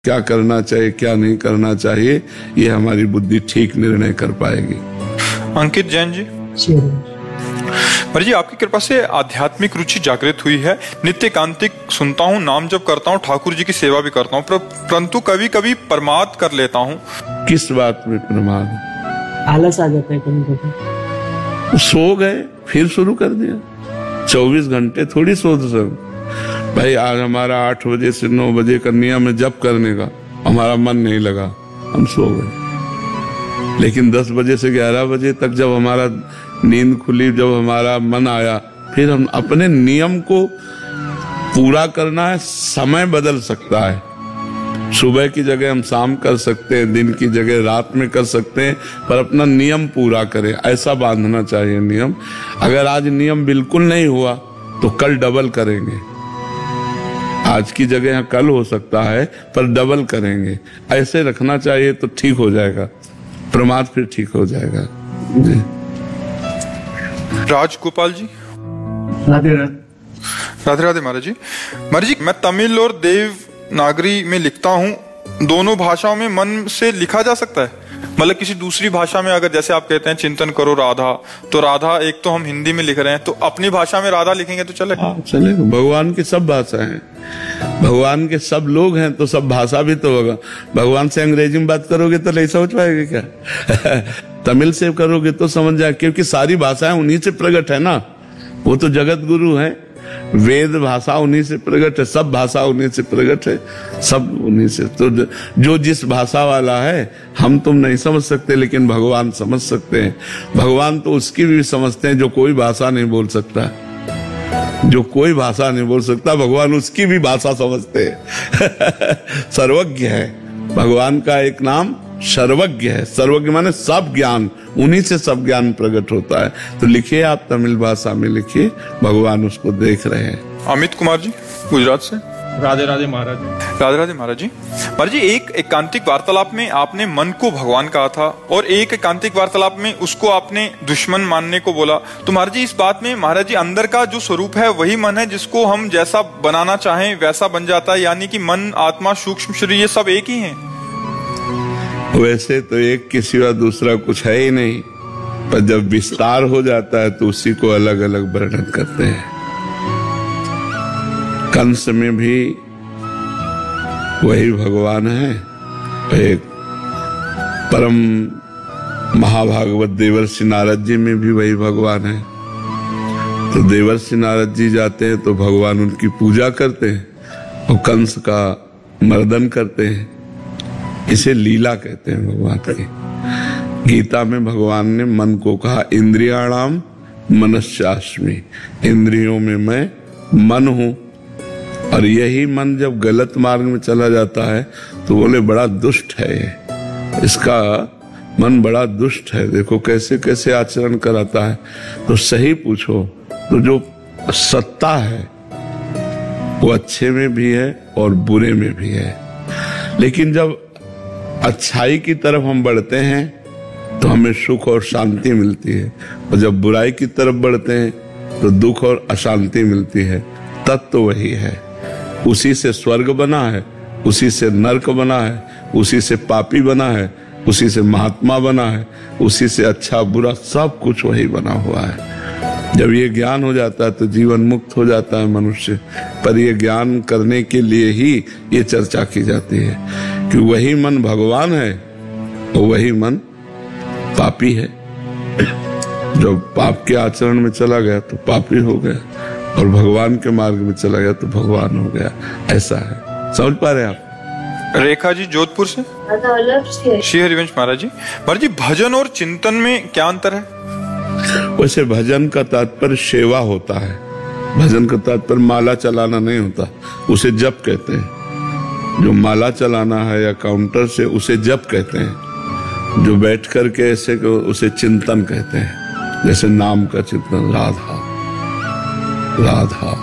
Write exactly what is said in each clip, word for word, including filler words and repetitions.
क्या करना चाहिए क्या नहीं करना चाहिए, ये हमारी बुद्धि ठीक निर्णय कर पाएगी। अंकित जैन जी, महाराज जी आपकी कृपा से आध्यात्मिक रुचि जागृत हुई है। नित्य एकांतिक सुनता हूँ, नाम जप करता हूँ, ठाकुर जी की सेवा भी करता हूँ, परंतु कभी कभी प्रमाद कर लेता हूँ। किस बात में प्रमाद? आलस आ जाता है कभी कभी। सो गए फिर शुरू कर दिया। चौबीस घंटे थोड़ी सो सकते भाई। आज हमारा आठ बजे से नौ बजे का नियम है जप करने का, हमारा मन नहीं लगा, हम सो गए। लेकिन दस बजे से ग्यारह बजे तक जब हमारा नींद खुली, जब हमारा मन आया, फिर हम अपने नियम को पूरा करना है। समय बदल सकता है, सुबह की जगह हम शाम कर सकते हैं, दिन की जगह रात में कर सकते हैं, पर अपना नियम पूरा करें, ऐसा बांधना चाहिए नियम। अगर आज नियम बिल्कुल नहीं हुआ तो कल डबल करेंगे। आज की जगह कल हो सकता है पर डबल करेंगे, ऐसे रखना चाहिए तो ठीक हो जाएगा, प्रमाद फिर ठीक हो जाएगा जी। राजगोपाल जी, राधे राधे। राधे राधे महाराज जी। महाराज जी मैं तमिल और देवनागरी में लिखता हूँ, दोनों भाषाओं में मन से लिखा जा सकता है? मतलब किसी दूसरी भाषा में अगर जैसे आप कहते हैं चिंतन करो राधा, तो राधा एक तो हम हिंदी में लिख रहे हैं, तो अपनी भाषा में राधा लिखेंगे तो चलेगा? हाँ चलेगा। भगवान की सब भाषाएं हैं, भगवान के सब लोग हैं, तो सब भाषा भी तो होगा। भगवान से अंग्रेजी में बात करोगे तो नहीं समझ पाएंगे क्या? तमिल से करोगे तो समझ जाए, क्योंकि सारी भाषाएं उन्हीं से प्रकट है ना। वो तो जगत गुरु है, वेद भाषा उन्हीं से प्रकट है, सब भाषा उन्हीं से प्रकट है, सब उन्हीं से। तो जो जिस भाषा वाला है हम तुम नहीं समझ सकते, लेकिन भगवान समझ सकते हैं। भगवान तो उसकी भी समझते हैं जो कोई भाषा नहीं बोल सकता, जो कोई भाषा नहीं बोल सकता, भगवान उसकी भी भाषा समझते हैं। सर्वज्ञ है भगवान का एक नाम, सर्वज्ञ है। सर्वज्ञ माने सब ज्ञान, उन्हीं से सब ज्ञान प्रकट होता है। तो लिखिए, आप तमिल भाषा में लिखिए, भगवान उसको देख रहे हैं। अमित कुमार जी, गुजरात से। राधे राधे महाराज। राधे राधे महाराज जी। महाराज जी एक एकांतिक वार्तालाप में आपने मन को भगवान कहा था, और एक एकांतिक वार्तालाप में उसको आपने दुश्मन मानने को बोला। तो महाराज जी इस बात में महाराज जी अंदर का जो स्वरूप है वही मन है, जिसको हम जैसा बनाना चाहें वैसा बन जाता है, यानी कि मन, आत्मा, सूक्ष्म शरीर ये सब एक ही है? वैसे तो एक के सिवा दूसरा कुछ है ही नहीं, पर जब विस्तार हो जाता है तो उसी को अलग अलग वर्णन करते हैं। कंस में भी वही भगवान है, एक परम महाभागवत देवर्षि नारद जी में भी वही भगवान है। तो देवर्षि नारद जी जाते हैं तो भगवान उनकी पूजा करते हैं और कंस का मर्दन करते हैं। इसे लीला कहते हैं भगवान की। गीता में भगवान ने मन को कहा, इंद्रियाणाम मनश्चास्मि, इंद्रियों में मैं मन हूं। और यही मन जब गलत मार्ग में चला जाता है तो बोले बड़ा दुष्ट है ये, इसका मन बड़ा दुष्ट है, देखो कैसे कैसे आचरण कराता है। तो सही पूछो तो जो सत्ता है वो अच्छे में भी है और बुरे में भी है। लेकिन जब अच्छाई की तरफ हम बढ़ते हैं तो हमें सुख और शांति मिलती है, और जब बुराई की तरफ बढ़ते हैं तो दुख और अशांति मिलती है। तत्व वही है, उसी से स्वर्ग बना है, उसी से नरक बना है, उसी से पापी बना है, उसी से महात्मा बना है, उसी से अच्छा बुरा सब कुछ वही बना हुआ है। जब ये ज्ञान हो जाता है तो जीवन मुक्त हो जाता है मनुष्य। पर ये ज्ञान करने के लिए ही ये चर्चा की जाती है कि वही मन भगवान है और वही मन पापी है। जब पाप के आचरण में चला गया तो पापी हो गया, और भगवान के मार्ग में चला गया तो भगवान हो गया। ऐसा है, समझ पा रहे हैं आप? रेखा जी जोधपुर से। श्री हरिवंश महाराज जी। महाराज जी भजन और चिंतन में क्या अंतर है? वैसे भजन का तात्पर्य सेवा होता है, भजन का तात्पर्य माला चलाना नहीं होता, उसे जप कहते हैं। जो माला चलाना है या काउंटर से, उसे जप कहते हैं। जो बैठ करके ऐसे को उसे चिंतन कहते हैं। जैसे नाम का चिंतन, राधा राधा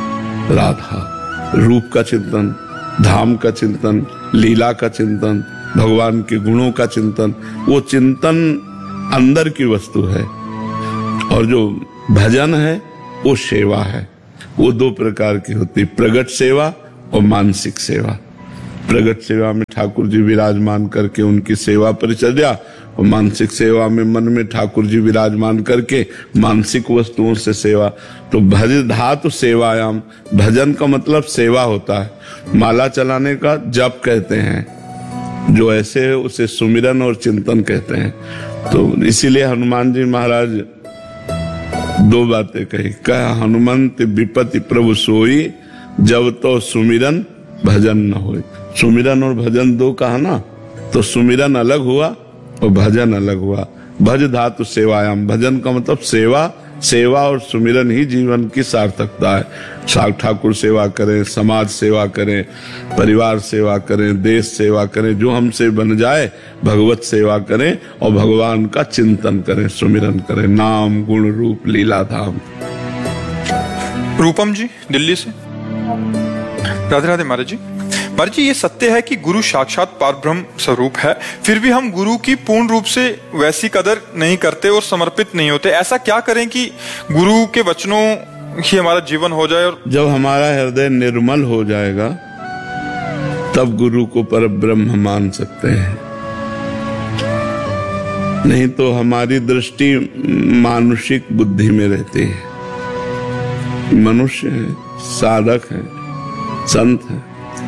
राधा, रूप का चिंतन, धाम का चिंतन, लीला का चिंतन, भगवान के गुणों का चिंतन, वो चिंतन अंदर की वस्तु है। और जो भजन है वो सेवा है। वो दो प्रकार की होती है, प्रगट सेवा और मानसिक सेवा। प्रगट सेवा में ठाकुर जी विराजमान करके उनकी सेवा परिचर्या, और मानसिक सेवा में मन में ठाकुर जी विराजमान करके मानसिक वस्तुओं से सेवा। तो भज धातु सेवायाम, भजन का मतलब सेवा होता है। माला चलाने का जप कहते हैं, जो ऐसे है उसे सुमिरन और चिंतन कहते हैं। तो इसीलिए हनुमान जी महाराज दो बातें कही, कहा हनुमंत विपत्ति प्रभु सोई, जब तो सुमिरन भजन न होए। सुमिरन और भजन दो कहा ना, तो सुमिरन अलग हुआ और भजन अलग हुआ। भज धातु सेवायाम, भजन का मतलब सेवा, सेवा और सुमिरन ही जीवन की सार्थकता है। साख ठाकुर सेवा करें, समाज सेवा करें, परिवार सेवा करें, देश सेवा करें, जो हमसे बन जाए भगवत सेवा करें और भगवान का चिंतन करें, सुमिरन करें। नाम गुण रूप लीला धाम। रूपम जी दिल्ली से। राधे राधे महाराज जी। महाराज जी, ये सत्य है कि गुरु साक्षात परब्रह्म स्वरूप है, फिर भी हम गुरु की पूर्ण रूप से वैसी कदर नहीं करते और समर्पित नहीं होते। ऐसा क्या करें कि गुरु के वचनों ही हमारा जीवन हो जाए? और जब हमारा हृदय निर्मल हो जाएगा तब गुरु को परब्रह्म मान सकते हैं। नहीं तो हमारी दृष्टि मानुषिक बुद्धि में रहती है। मनुष्य है, साधक है, संत है,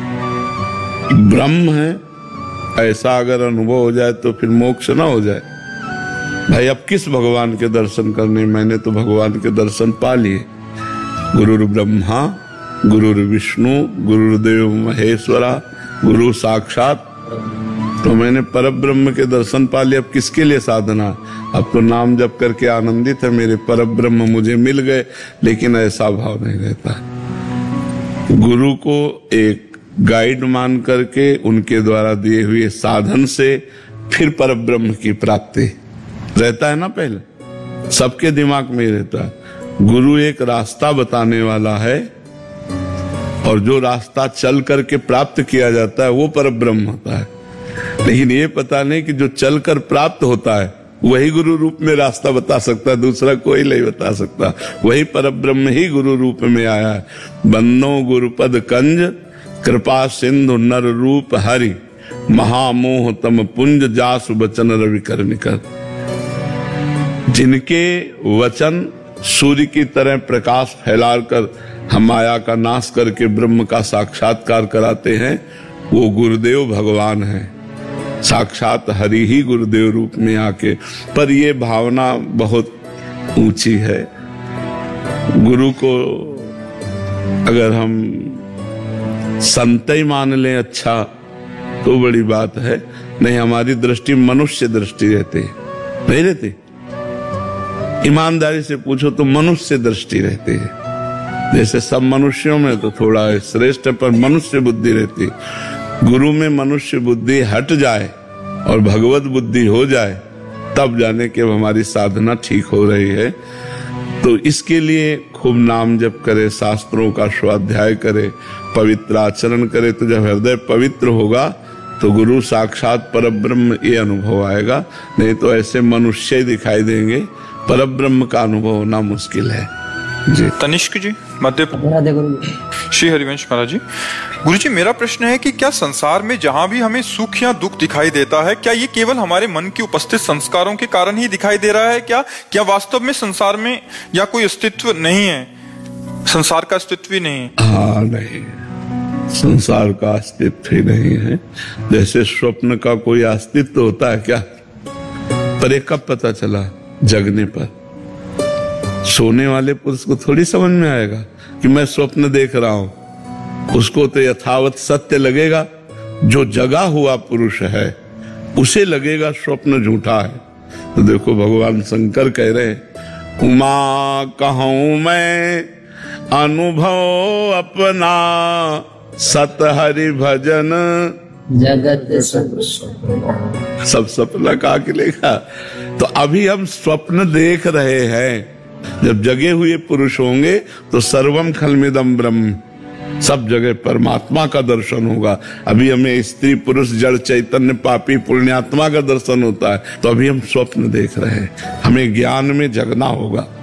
ब्रह्म है, ऐसा अगर अनुभव हो जाए तो फिर मोक्ष ना हो जाए। भाई अब किस भगवान के दर्शन करने, मैंने तो भगवान के दर्शन पा लिए। गुरुर् ब्रह्मा गुरुर् विष्णु गुरुर्देव महेश्वरा गुरु साक्षात, तो मैंने परब्रह्म के दर्शन पा लिए। अब किसके लिए साधना? अब तो नाम जप करके आनंदित है, मेरे परब्रह्म मुझे मिल गए। लेकिन ऐसा भाव नहीं रहता। गुरु को एक गाइड मान करके उनके द्वारा दिए हुए साधन से फिर परब्रह्म की प्राप्ति रहता है ना। पहले सबके दिमाग में ही रहता है गुरु एक रास्ता बताने वाला है, और जो रास्ता चल करके प्राप्त किया जाता है वो परब्रह्म होता है। लेकिन ये पता नहीं कि जो चलकर प्राप्त होता है वही गुरु रूप में रास्ता बता सकता है, दूसरा कोई नहीं बता सकता। वही परब्रह्म ही गुरु रूप में आया है। बंदो गुरुपद कंज कृपा सिंधु नर रूप हरि, महामोह तम पुंज जासु वचन रवि कर निकर। जिनके वचन सूर्य की तरह प्रकाश फैलाकर हम माया का नाश करके ब्रह्म का साक्षात्कार कराते हैं, वो गुरुदेव भगवान है। साक्षात हरि ही गुरुदेव रूप में आके। पर ये भावना बहुत ऊंची है। गुरु को अगर हम संत ही मान लें अच्छा तो बड़ी बात है, नहीं हमारी दृष्टि मनुष्य दृष्टि रहती है, नहीं रहती। ईमानदारी से पूछो तो मनुष्य दृष्टि रहती है। जैसे सब मनुष्यों में तो थोड़ा श्रेष्ठ है, पर मनुष्य बुद्धि रहती है। गुरु में मनुष्य बुद्धि हट जाए और भगवत बुद्धि हो जाए, तब जाने कि हमारी साधना ठीक हो रही है। तो इसके लिए खूब नाम जप करे, शास्त्रों का स्वाध्याय करे, पवित्र आचरण करे। तो जब हृदय पवित्र होगा तो गुरु साक्षात परब्रह्म ये अनुभव आएगा। नहीं तो ऐसे मनुष्य ही दिखाई देंगे, परब्रह्म का अनुभव होना मुश्किल है जी। तनिष्क जी मध्य गुरु श्री हरिवंश महाराज जी। गुरु जी, मेरा प्रश्न है कि क्या संसार में जहां भी हमें सुख या दुख दिखाई देता है, क्या ये केवल हमारे मन की उपस्थित संस्कारों के कारण ही दिखाई दे रहा है? क्या क्या वास्तव में संसार में या कोई अस्तित्व नहीं है, संसार का अस्तित्व ही नहीं है? हाँ, नहीं, संसार का अस्तित्व ही नहीं है। जैसे स्वप्न का कोई अस्तित्व होता है क्या? पर ये कब पता चला? जगने पर। सोने वाले पुरुष को थोड़ी समझ में आएगा कि मैं स्वप्न देख रहा हूं। उसको तो यथावत सत्य लगेगा। जो जगा हुआ पुरुष है उसे लगेगा स्वप्न झूठा है। तो देखो भगवान शंकर कह रहे हैं, उमा कहूं मैं अनुभव अपना, सत हरि भजन जगत सब सब सपना कहा के लेगा। तो अभी हम स्वप्न देख रहे हैं। जब जगे हुए पुरुष होंगे तो सर्वम खलमिदम ब्रह्म, सब जगह परमात्मा का दर्शन होगा। अभी हमें स्त्री पुरुष जड़ चैतन्य पापी पुण्यात्मा का दर्शन होता है। तो अभी हम स्वप्न देख रहे हैं। हमें ज्ञान में जगना होगा।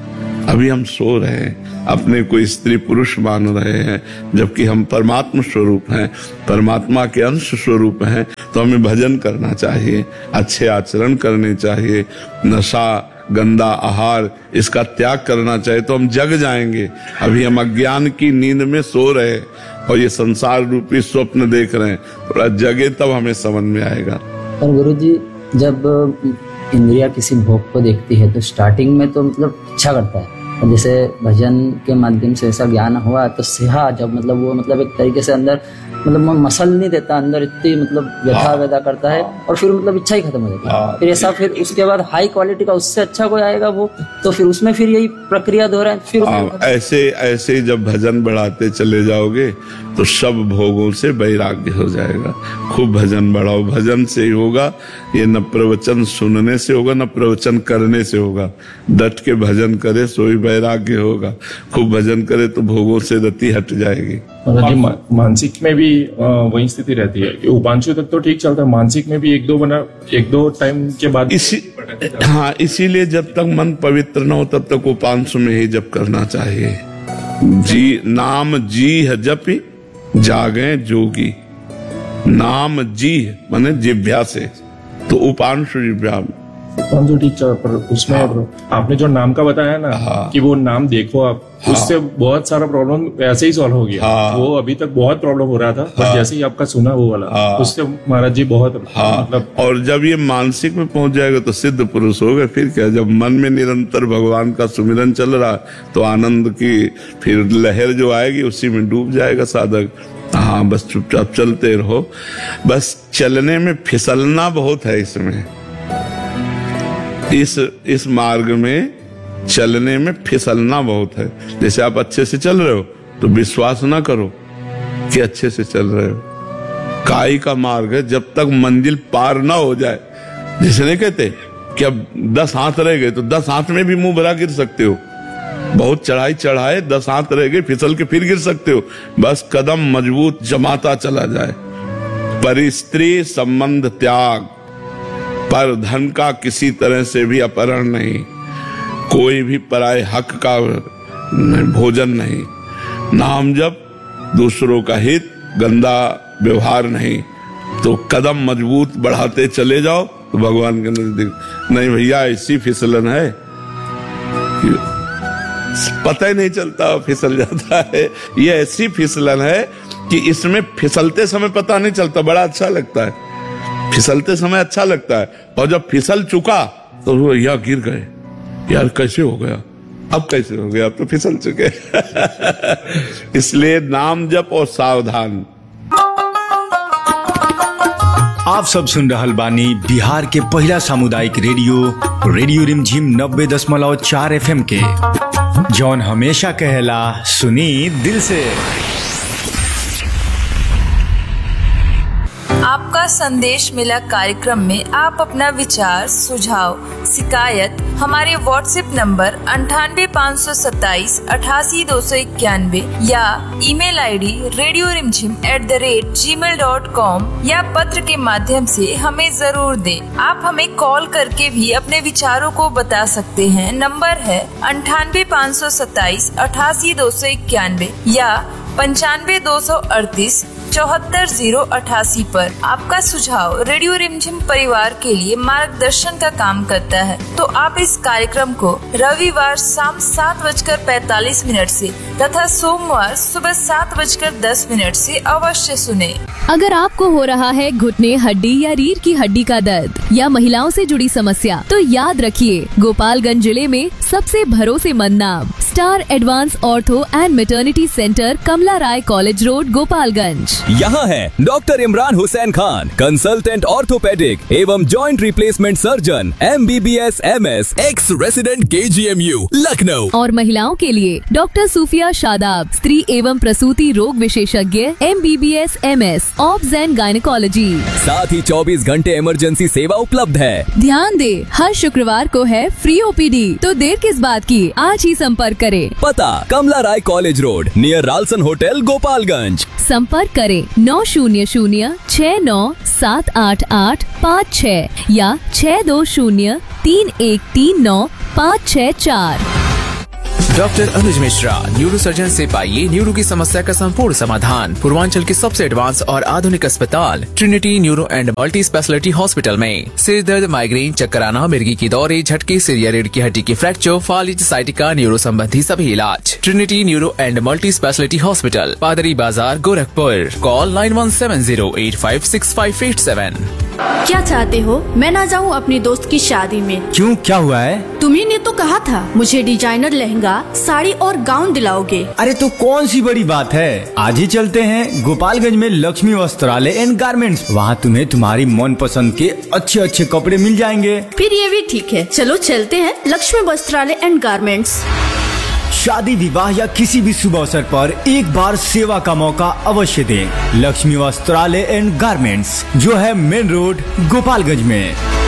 अभी हम सो रहे हैं, अपने को स्त्री पुरुष मान रहे हैं, जबकि हम परमात्मा स्वरूप हैं, परमात्मा के अंश स्वरूप हैं। तो हमें भजन करना चाहिए, अच्छे आचरण करने चाहिए, नशा गंदा आहार इसका त्याग करना चाहिए, तो हम जग जाएंगे। अभी हम अज्ञान की नींद में सो रहे हैं और ये संसार रूपी स्वप्न देख रहे हैं, थोड़ा जगे तब हमें समझ में आएगा। और गुरुजी, जब इंद्रिया किसी भोग को देखती है तो स्टार्टिंग में तो मतलब इच्छा करता है, और जैसे भजन के माध्यम से ऐसा ज्ञान हुआ तो सिहा जब मतलब वो मतलब एक तरीके से अंदर मतलब मसल नहीं देता, अंदर इतनी मतलब व्यथा वेदा करता है और फिर मतलब इच्छा ही खत्म हो जाती है। फिर ऐसा फिर उसके बाद हाई क्वालिटी का उससे अच्छा कोई आएगा वो, तो फिर उसमें फिर यही प्रक्रिया दोहराए फिर ऐसे ऐसे जब भजन बढ़ाते चले जाओगे तो सब भोगों से वैराग्य हो जाएगा। खूब भजन बढ़ाओ, भजन से ही होगा। ये न प्रवचन सुनने से होगा न प्रवचन करने से होगा। डट के भजन करे सो ही वैराग्य होगा। खूब भजन करे तो भोगों से रति हट जाएगी। मा, मानसिक में भी वही स्थिति रहती है कि उपांशु तक तो ठीक चलता है, मानसिक में भी एक दो बना एक दो टाइम के बाद इसी हाँ इसीलिए जब तक मन पवित्र न हो तब तक उपांशु में ही जप करना चाहिए। जी नाम जी है जपी जागे जोगी, नाम जी माने जिभ्या से, तो उपांशु जिभ्या जो ठीक चल, पर उसमें हाँ। आपने जो नाम का बताया ना हाँ। कि वो नाम देखो आप, हाँ। उससे बहुत सारा प्रॉब्लम ऐसे ही सॉल्व हो गया। हाँ। वो अभी तक बहुत प्रॉब्लम हो रहा था, पर हाँ। जैसे ही आपका सुना वो वाला हाँ। उससे महाराज जी बहुत हाँ। मतलब। और जब ये मानसिक में पहुंच जाएगा तो सिद्ध पुरुष हो गए। फिर क्या, जब मन में निरंतर भगवान का सुमिरन चल रहा तो आनंद की फिर लहर जो आएगी उसी में डूब जाएगा साधक। हाँ, बस चुपचाप चलते रहो। बस चलने में फिसलना बहुत है, इसमें इस इस मार्ग में चलने में फिसलना बहुत है। जैसे आप अच्छे से चल रहे हो तो विश्वास ना करो कि अच्छे से चल रहे हो। काई का मार्ग है, जब तक मंजिल पार ना हो जाए। जैसे नहीं कहते कि अब दस हाथ रह गए तो दस हाथ में भी मुंह भरा गिर सकते हो। बहुत चढ़ाई चढ़ाए, दस हाथ रह गए, फिसल के फिर गिर सकते हो। बस कदम मजबूत जमाता चला जाए। पर स्त्री संबंध त्याग, पर धन का किसी तरह से भी अपहरण नहीं, कोई भी पराये हक का भोजन नहीं, नाम जप, दूसरों का हित, गंदा व्यवहार नहीं। तो कदम मजबूत बढ़ाते चले जाओ तो भगवान के नजदीक। नहीं भैया, ऐसी फिसलन है पता ही नहीं चलता, फिसल जाता है। ये ऐसी फिसलन है कि इसमें फिसलते समय पता नहीं चलता, बड़ा अच्छा लगता है। फिसलते समय अच्छा लगता है, और जब फिसल चुका तो वो यार गिर गए, यार कैसे हो गया, अब कैसे हो गया, अब तो फिसल चुके। इसलिए नाम जप और सावधान। आप सब सुन रहल बानी बिहार के पहला सामुदायिक रेडियो रेडियो रिमझिम नब्बे दशमलव चार एफ एम के, जौन हमेशा कहेला सुनी दिल से। आपका संदेश मिला कार्यक्रम में आप अपना विचार, सुझाव, शिकायत हमारे व्हाट्सएप नंबर अंठानवे पाँच सौ सत्ताईस अठासी दो सौ इक्यानवे या ईमेल आईडी रेडियो रिमझिम at the rate ji mail dot com या पत्र के माध्यम से हमें जरूर दें। आप हमें कॉल करके भी अपने विचारों को बता सकते हैं। नंबर है अंठानवे पाँच सौ सत्ताईस अठासी दो सौ इक्यानवे या पंचानवे दो सौ अड़तीस चौहत्तर जीरो अठासी पर। आपका सुझाव रेडियो रिमझिम परिवार के लिए मार्गदर्शन का काम करता है, तो आप इस कार्यक्रम को रविवार शाम सात बजकर पैतालीस मिनट से तथा सोमवार सुबह सात बजकर दस मिनट से अवश्य सुने। अगर आपको हो रहा है घुटने, हड्डी या रीढ़ की हड्डी का दर्द या महिलाओं से जुड़ी समस्या, तो याद रखिए गोपालगंज जिले में सबसे भरोसेमंद नाम star advance ortho and maternity centre, Kamala Rai college road, Gopalganj. यहाँ है doctor Imran Hussain Khan, consultant orthopaedic एवं joint replacement surgeon, M B B S M S, x resident के जी एम यू लखनऊ। और महिलाओं के लिए डॉक्टर सूफिया शादाब, स्त्री एवं प्रसूति रोग विशेषज्ञ, M B B S M S, obs and gynaecology. साथ ही चौबीस घंटे इमरजेंसी सेवा उपलब्ध है। ध्यान दे, हर शुक्रवार को है फ्री ओ पी डी, तो देर किस बात की, आज ही संपर्क करें। पता कमला राय college road near Ralson hotel, Gopalganj. संपर्क करें नौ शून्य शून्य छह नौ सात आठ आठ पाँच छह या छह दो शून्य तीन एक तीन नौ पाँच छह चार। डॉक्टर अनुज मिश्रा, न्यूरो सर्जन से पाइए न्यूरो की समस्या का संपूर्ण समाधान। पूर्वांचल के सबसे एडवांस और आधुनिक अस्पताल Trinity neuro and multi speciality hospital में सिर दर्द, माइग्रेन, चक्कर आना, मिर्गी की दौरे, झटके, सिर या रीढ़ की हड्डी की फ्रैक्चर, फालिज, साइटिका, न्यूरो संबंधी सभी इलाज। Trinity neuro and multi speciality hospital, पादरी बाजार, Gorakhpur. Call nine one seven zero eight five six five eight seven. क्या चाहते हो मैं ना जाऊँ अपनी दोस्त की शादी में? क्यों, क्या हुआ है? तुम्ही ने तो कहा था मुझे डिजाइनर लहंगा, साड़ी और गाउन दिलाओगे। अरे तो कौन सी बड़ी बात है, आज ही चलते हैं गोपालगंज में लक्ष्मी वस्त्रालय एंड गारमेंट्स। वहाँ तुम्हें तुम्हारी मन पसंद के अच्छे अच्छे कपड़े मिल जाएंगे। फिर ये भी ठीक है, चलो चलते हैं लक्ष्मी वस्त्रालय एंड गारमेंट्स। शादी, विवाह या किसी भी शुभ अवसर पर एक बार सेवा का मौका अवश्य दें। लक्ष्मी वस्त्रालय एंड गारमेंट्स जो है मेन रोड गोपालगंज में।